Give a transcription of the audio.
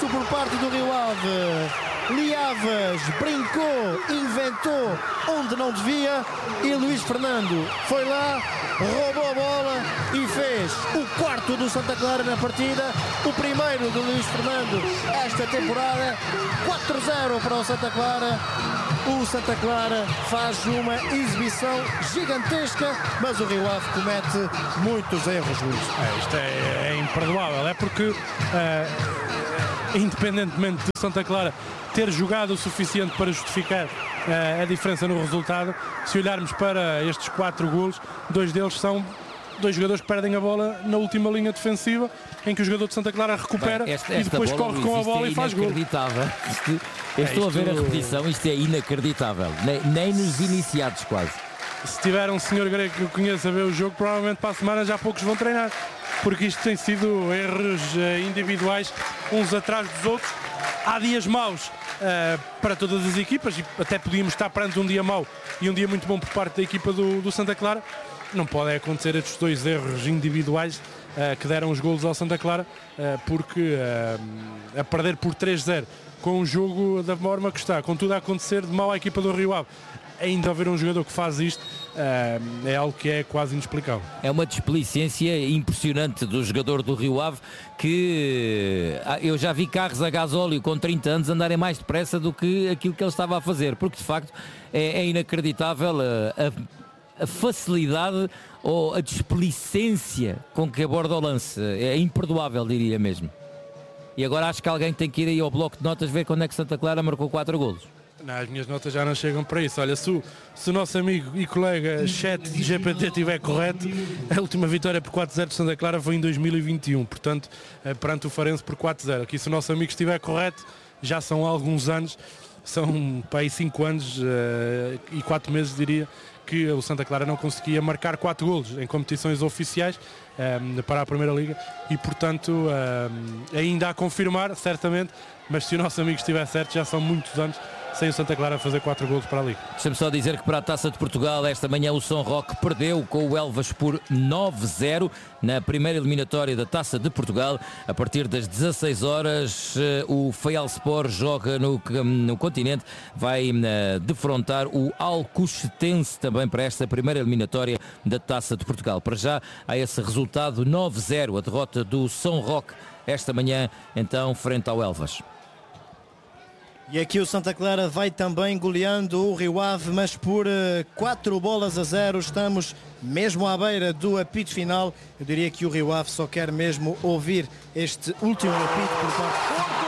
isso por parte do Rio Ave. Liavas brincou, inventou onde não devia e Luís Fernando foi lá, roubou a bola e fez o quarto do Santa Clara na partida, o primeiro do Luís Fernando esta temporada. 4-0 para o Santa Clara. O Santa Clara faz uma exibição gigantesca, mas o Rio Ave comete muitos erros, Luís. Isto é imperdoável, é porque independentemente de Santa Clara ter jogado o suficiente para justificar a diferença no resultado, se olharmos para estes 4 golos, 2 deles são 2 jogadores que perdem a bola na última linha defensiva, em que o jogador de Santa Clara recupera e depois corre com a bola e faz gol. Eu estou a ver a repetição, isto é inacreditável, nem nos iniciados quase. Se tiver um senhor grego que conheça ver o jogo, provavelmente para a semana já poucos vão treinar, porque isto tem sido erros individuais uns atrás dos outros. Há dias maus para todas as equipas e até podíamos estar perante um dia mau e um dia muito bom por parte da equipa do Santa Clara. Não podem acontecer estes 2 erros individuais que deram os golos ao Santa Clara, porque a perder por 3-0 com um jogo da forma que está, com tudo a acontecer de mal à equipa do Rio Ave, ainda haver um jogador que faz isto é algo que é quase inexplicável. É uma desplicência impressionante do jogador do Rio Ave, que eu já vi carros a gasóleo com 30 anos andarem mais depressa do que aquilo que ele estava a fazer, porque de facto é inacreditável a facilidade ou a desplicência com que aborda o lance. É imperdoável, diria mesmo. E agora acho que alguém tem que ir aí ao bloco de notas ver quando é que Santa Clara marcou 4 golos. Não, as minhas notas já não chegam para isso. Olha, se o nosso amigo e colega Chat de GPT estiver correto, a última vitória por 4-0 de Santa Clara foi em 2021, portanto, perante o Farense por 4-0. Aqui, se o nosso amigo estiver correto, já são alguns anos, são para aí 5 anos e 4 meses, diria, que o Santa Clara não conseguia marcar 4 golos em competições oficiais para a Primeira Liga e, portanto, ainda a confirmar, certamente, mas se o nosso amigo estiver certo, já são muitos anos sem o Santa Clara fazer 4 golos para a Liga. Deixa-me só dizer que para a Taça de Portugal esta manhã o São Roque perdeu com o Elvas por 9-0 na primeira eliminatória da Taça de Portugal. A partir das 16 horas o Faialspor joga no continente, vai defrontar o Alcochetense também para esta primeira eliminatória da Taça de Portugal. Para já há esse resultado 9-0, a derrota do São Roque esta manhã então frente ao Elvas. E aqui o Santa Clara vai também goleando o Rio Ave, mas por 4-0. Estamos mesmo à beira do apito final. Eu diria que o Rio Ave só quer mesmo ouvir este último apito por parte